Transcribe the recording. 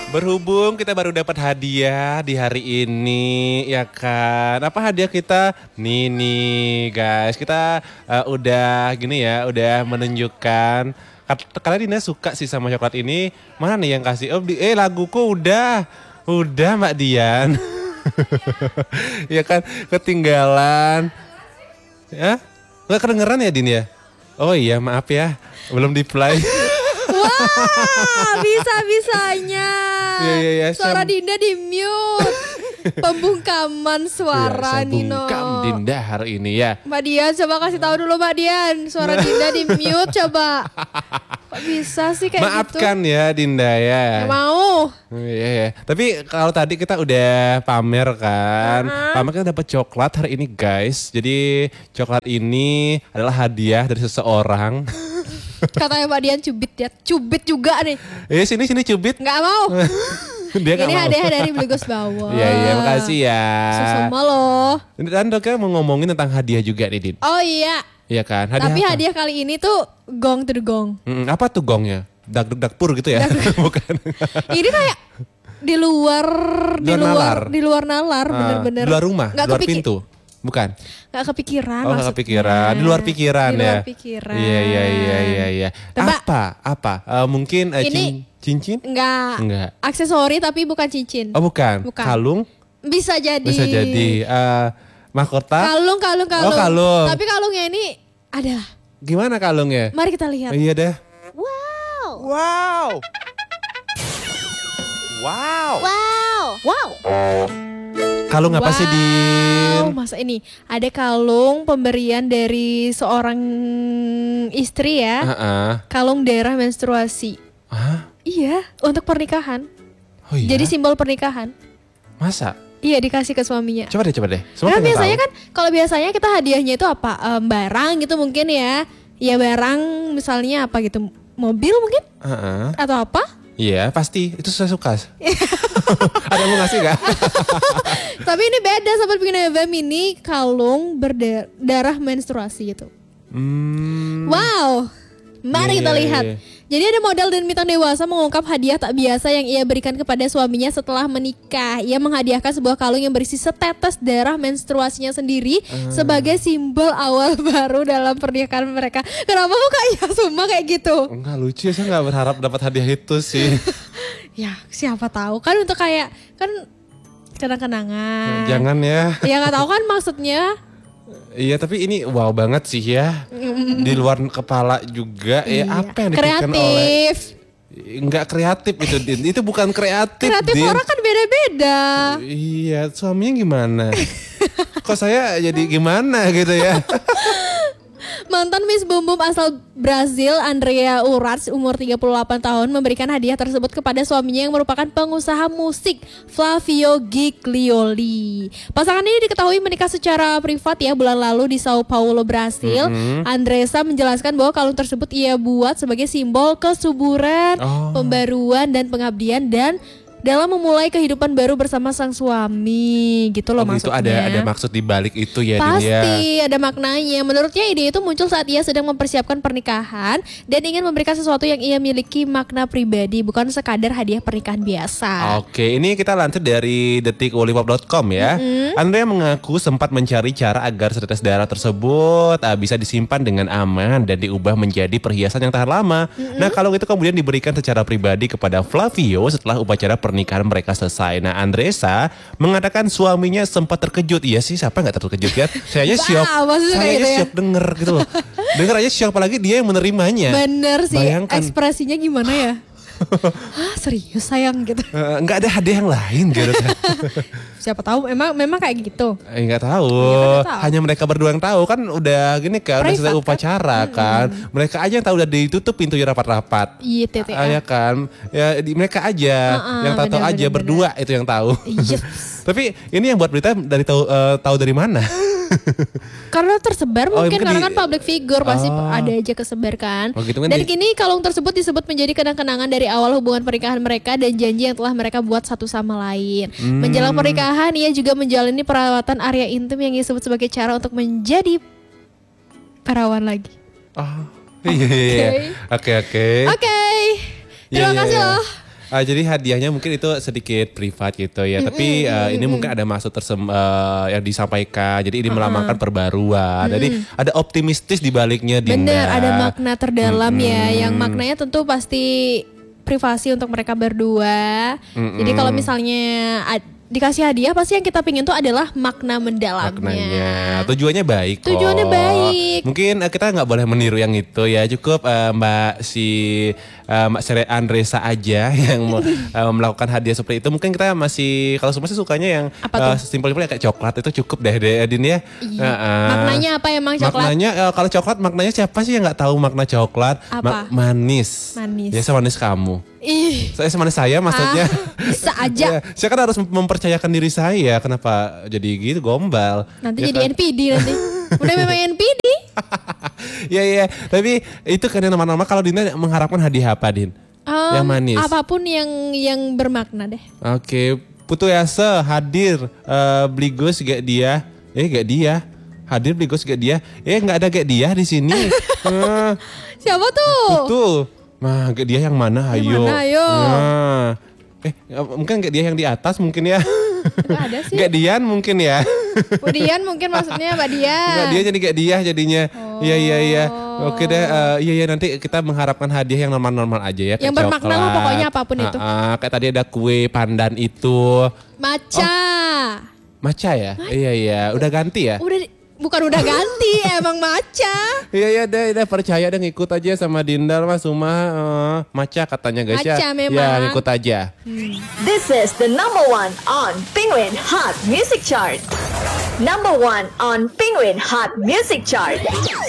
Berhubung kita baru dapat hadiah di hari ini, ya kan? Apa hadiah kita? Nih guys, kita udah gini ya, udah menunjukkan. Kalian Dina suka sih sama coklat ini. Mana nih yang kasih? Oh, laguku udah Mbak Dian. Ya kan, ketinggalan. Ya, nggak kedengeran ya Din ya? Oh iya, maaf ya, belum di play. Wah, bisa-bisanya. Iya. Suara Dinda di mute. Pembungkaman suara Nino. Bungkam Dinda hari ini ya. Mbak Dian, coba kasih tahu dulu Mbak Dian. Suara Dinda di mute coba. Kok bisa sih kayak Maafkan gitu? ya Dinda ya. Gak mau. Iya. Tapi kalau tadi kita udah pamer kan. Pamer kita dapat coklat hari ini guys. Jadi coklat ini adalah hadiah dari seseorang. Katanya Mbak Dian cubit ya. Cubit juga nih. Sini cubit. Gak mau. Dia Ini gak mau. hadiah dari Blegos Bawah. Iya, makasih ya. Sama loh. Dan dokter mau ngomongin tentang hadiah juga nih Din. Oh iya. Iya kan? Tapi apa? hadiah kali ini tuh gong to the gong. Apa tuh gongnya? Dakpur gitu ya? Bukan. Ini kayak di luar nalar bener-bener. Di luar rumah, Nggak di luar pintu. Bukan. Gak kepikiran Oh, nggak kepikiran. Di luar pikiran Di ya. luar pikiran. Iya. Tebak. Apa? Mungkin Ini- cincin? Enggak. Aksesori tapi bukan cincin. Oh, bukan. Bukan. Kalung? Bisa jadi. Bisa jadi. Mahkota? Kalung. Oh, kalung. Tapi kalungnya ini adalah. Gimana kalungnya? Mari kita lihat. Iya deh. Wow. Kalung apa sih, Din? Masa ini ada kalung pemberian dari seorang istri ya. Kalung darah menstruasi. Hah? Iya, untuk pernikahan. Oh iya? Jadi simbol pernikahan. Masa? Iya, dikasih ke suaminya. Coba deh. Semua Karena pengen biasanya tahu. kan kalau biasanya kita hadiahnya itu apa? Barang gitu mungkin ya. Ya barang misalnya apa gitu. Mobil mungkin? Atau apa? Iya, pasti. Itu saya suka. Ada yang mau ngasih gak? Tapi ini beda Sobat Bikin FM, ini kalung berdarah menstruasi gitu. Wow. Mari kita lihat. Jadi ada model dan bintang dewasa mengungkap hadiah tak biasa yang ia berikan kepada suaminya setelah menikah. Ia menghadiahkan sebuah kalung yang berisi setetes darah menstruasinya sendiri sebagai simbol awal baru dalam pernikahan mereka. Kenapa mukanya Suma kayak gitu? Enggak lucu, saya gak berharap dapat hadiah itu sih. Ya siapa tahu kan untuk kayak kan kenang-kenangan. Jangan ya. Ya nggak tahu kan maksudnya. Iya, tapi ini wow banget sih ya. Di luar kepala juga. Iya. Apa yang dipikirkan oleh... Kreatif. Enggak kreatif itu, Din. Itu bukan kreatif, Kreatif Din. orang kan beda-beda. Iya, suaminya gimana? Kok saya jadi gimana gitu ya? Mantan Miss Boom Boom asal Brazil, Andrea Urats, umur 38 tahun, memberikan hadiah tersebut kepada suaminya yang merupakan pengusaha musik, Flavio Giglioli. Pasangan ini diketahui menikah secara privat ya bulan lalu di Sao Paulo, Brasil. Andresa menjelaskan bahwa kalung tersebut ia buat sebagai simbol kesuburan, pembaruan dan pengabdian dan dalam memulai kehidupan baru bersama sang suami gitu loh maksudnya. Itu ada maksud di balik itu ya, Din, ya. Pasti ada maknanya. Menurutnya ide itu muncul saat ia sedang mempersiapkan pernikahan dan ingin memberikan sesuatu yang ia miliki makna pribadi, bukan sekadar hadiah pernikahan biasa. Oke, ini kita lansir dari detikwollipop.com ya. Andrea mengaku sempat mencari cara agar setetes darah tersebut bisa disimpan dengan aman dan diubah menjadi perhiasan yang tahan lama. Nah, kalau itu kemudian diberikan secara pribadi kepada Flavio setelah upacara pernikahan mereka selesai. Nah, Andresa mengatakan suaminya sempat terkejut. Iya sih, siapa nggak terkejut ya? Saya aja syok. Saya aja syok denger gitu loh. Denger aja syok, apalagi dia yang menerimanya. Bener sih. Bayangkan. Ekspresinya gimana ya? Hah, serius sayang gitu. Nggak ada hadiah yang lain gitu kan. Siapa tahu memang kayak gitu. Nggak tahu. Iya, tahu. Hanya mereka berdua yang tahu kan, udah gini kan, udah selesai upacara kan. Mereka aja yang tahu, udah ditutup pintunya rapat-rapat. Iya, TTA. Ya kan. Ya mereka aja yang tahu aja bener. berdua itu yang tahu. Yes. Tapi ini yang buat berita dari tahu dari mana? Karena tersebar mungkin mungkin karena kan public figure pasti Oh. ada aja kesebar kan. Oh, gitu kan Dan di- kini kalung tersebut disebut menjadi kenang-kenangan dari awal hubungan pernikahan mereka dan janji yang telah mereka buat satu sama lain. Menjelang pernikahan ia juga menjalani perawatan area intim yang disebut sebagai cara untuk menjadi perawan lagi. Oh, iya. Oke. Oke. Terima Iya, kasih iya. loh. Jadi hadiahnya mungkin itu sedikit privat gitu ya. Tapi ini mungkin ada maksud yang disampaikan. Jadi ini melambangkan perbaruan. Jadi ada optimistis di baliknya, Dinda. Bener, ada makna terdalam ya. Yang maknanya tentu pasti privasi untuk mereka berdua. Jadi kalau misalnya dikasih hadiah, pasti yang kita pingin tuh adalah makna mendalamnya. Maknanya, tujuannya baik kok. Tujuannya baik. Mungkin kita nggak boleh meniru yang itu ya. Cukup Mbak Sere Andresa aja yang melakukan hadiah seperti itu. Mungkin kita masih, kalau semua sih sukanya yang simpel-simpel kayak coklat itu cukup deh Din ya. Iya. Maknanya apa emang coklat? Maknanya kalau coklat maknanya siapa sih yang nggak tahu makna coklat? Apa? Manis. Manis. Ya semanis kamu. Saya semanis saya maksudnya. Bisa aja. Ya, saya kan harus mempercayakan diri saya. Kenapa jadi gitu gombal? Nanti ya jadi kan? NPD nanti. Udah memang NPD. Iya. Tapi itu kan yang nama-nama kalau Dina mengharapkan hadiah apa, Din? Yang manis. Apapun yang bermakna deh. Oke. Putu Yase hadir beli gus gak dia? Gak dia. Hadir beli gus gak dia? Gak ada gak dia di sini. Siapa tuh? Putu. Nah, gak dia yang mana? Hayo. Mana, ayo? Nah. Mungkin gak dia yang di atas mungkin ya. Gak ada sih. Gak Dian mungkin ya. Dian mungkin maksudnya Mbak Dian. Mbak Dian jadi gak dia jadinya. Iya. Oke deh. Iya nanti kita mengharapkan hadiah yang normal-normal aja ya. Yang bermakna lah pokoknya apapun itu. Kayak tadi ada kue pandan itu. Maca. Maca ya? Iya. Udah ganti ya? Bukan udah ganti, emang maca. Iya deh percaya deh ngikut aja sama Dindar Mas Suma. Maca katanya guys ya. Maca memang. Ya ngikut aja. This is the number one on Penguin Hot Music Chart. Number one on Penguin Hot Music Chart.